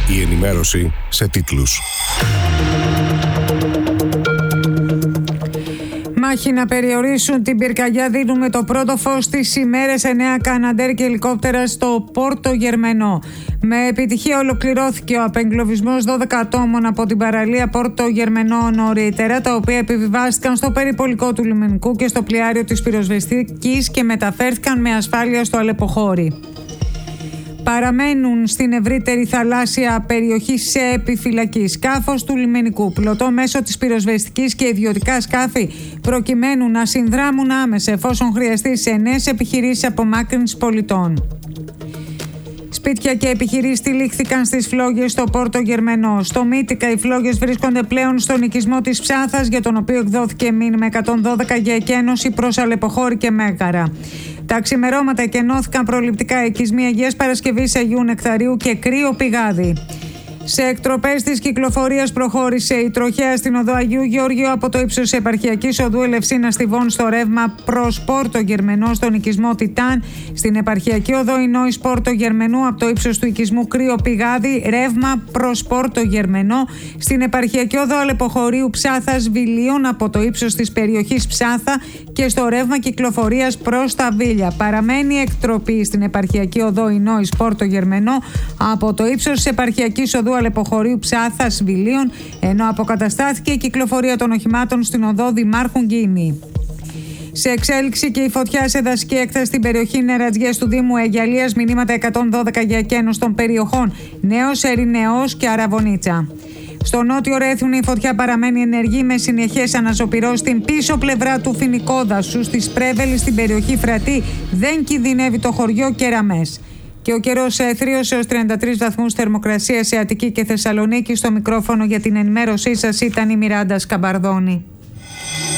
Η ενημέρωση σε τίτλους. Μάχη να περιορίσουν την πυρκαγιά δίνουμε το πρώτο φως στις ημέρες 9 Καναντέρ και ελικόπτερα στο Πόρτο Γερμενό. Με επιτυχία ολοκληρώθηκε ο απεγκλωβισμός 12 ατόμων από την παραλία Πόρτο Γερμενό νωρίτερα, τα οποία επιβιβάστηκαν στο περιπολικό του λιμενικού και στο πλοιάριο της πυροσβεστικής και μεταφέρθηκαν με ασφάλεια στο Αλεποχώρι. Παραμένουν στην ευρύτερη θαλάσσια περιοχή σε επιφυλακή σκάφος του λιμενικού, πλωτό μέσω της πυροσβεστικής και ιδιωτικά σκάφη, προκειμένου να συνδράμουν άμεσα εφόσον χρειαστεί σε νέες επιχειρήσεις απομάκρυνσης πολιτών. Σπίτια και επιχειρήσεις τυλίχθηκαν στις φλόγες στο Πόρτο Γερμενό. Στο Μύτικα οι φλόγες βρίσκονται πλέον στον οικισμό της Ψάθας, για τον οποίο εκδόθηκε μήνυμα 112 για εκένωση προς Αλεποχώρι και Μέγαρα. Τα ξημερώματα εκενώθηκαν προληπτικά οικισμοί Αγίας Παρασκευής, Αγίου Νεκταρίου και Κρύο Πηγάδι. Σε εκτροπές της κυκλοφορίας προχώρησε η τροχέα στην οδό Αγίου Γεωργίου από το ύψος επαρχιακής οδού Ελευσίνα Στιβών στο ρεύμα προς Πόρτο Γερμενό στον οικισμό Τιτάν, στην επαρχιακή οδό Ινόης Πόρτο Γερμενού από το ύψος του οικισμού Κρύο Πηγάδι, ρεύμα προς Πόρτο Γερμενό, στην επαρχιακή οδό Αλεποχωρίου Ψάθας Βιλίων από το ύψος της περιοχής Ψάθα και στο ρεύμα κυκλοφορίας προς τα Βίλια. Παραμένει εκτροπή στην επαρχιακή οδό Ινόης Πόρτο Γερμενό από το ύψος της επαρχιακής οδού Αλεποχωρίου Ψάθας Βιλίων, ενώ αποκαταστάθηκε η κυκλοφορία των οχημάτων στην οδό Δημάρχου Γκίνη. Σε εξέλιξη και η φωτιά σε δασική έκταση στην περιοχή Νερατζιές του Δήμου Αιγιαλίας, μηνύματα 112 για εκένωση των περιοχών Νέος Ερηνεός και Αραβωνίτσα. Στο νότιο Ρέθιουνο η φωτιά παραμένει ενεργή με συνεχές αναζωπυρώσεις στην πίσω πλευρά του Φοινικόδασου, στη Σπρέβελη, στην περιοχή Φρατή δεν κινδυνεύει το χωριό Κεραμές. Και ο καιρός έθριος έως 33 βαθμούς θερμοκρασία σε Αττική και Θεσσαλονίκη. Στο μικρόφωνο για την ενημέρωσή σας ήταν η Μιράντα Σκαμπαρδόνη.